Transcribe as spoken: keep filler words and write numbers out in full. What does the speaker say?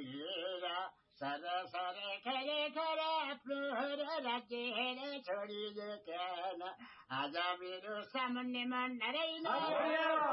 लिएर sir sir खेले खेले आफ्नो राज्य हेरे छोडिदिए आज मेरो सामुन्नेमा नरैन